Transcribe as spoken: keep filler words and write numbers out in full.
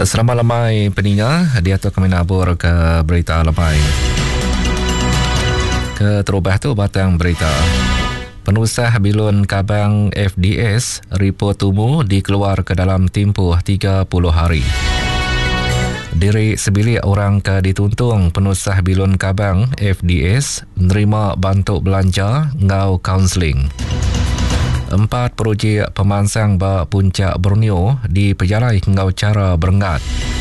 Selamat lemai peninga, dia tu kami nabur ke berita lemai. Ke terubah tu batang berita. Penusah bilun Kabang F D S, report tumu dikeluar ke dalam tempoh tiga puluh hari. Diri sebilik orang ke dituntung penusah bilun Kabang F D S menerima bantuk belanja ngau kaunseling. Empat projek pemansang ba puncak Borneo diperjalai ngau cara berengat.